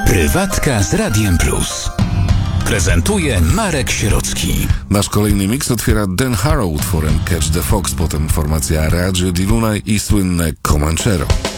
Prywatka z Radiem Plus. Prezentuje Marek Sierocki. Nasz kolejny miks otwiera Dan Harrow utworem Catch the Fox, potem formacja Radio di Luna i słynne Comanchero.